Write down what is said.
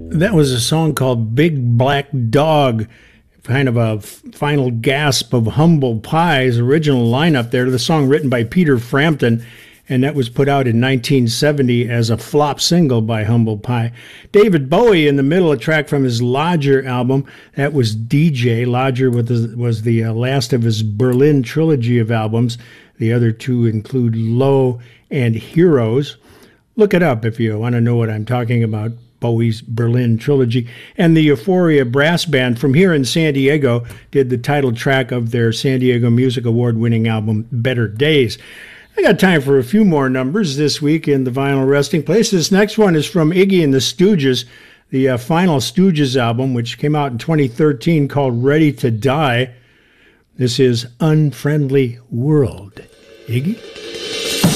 That was a song called Big Black Dog, kind of a final gasp of Humble Pie's original lineup there. The song written by Peter Frampton, and that was put out in 1970 as a flop single by Humble Pie. David Bowie in the middle, a track from his Lodger album. That was DJ. Lodger was the last of his Berlin trilogy of albums. The other two include Low and Heroes. Look it up if you want to know what I'm talking about. Bowie's Berlin trilogy. And the Euphoria Brass Band from here in San Diego did the title track of their San Diego Music Award-winning album, Better Days. I got time for a few more numbers this week in the Vinyl Resting Place. This next one is from Iggy and the Stooges, the final Stooges album, which came out in 2013 called Ready to Die. This is Unfriendly World. Iggy?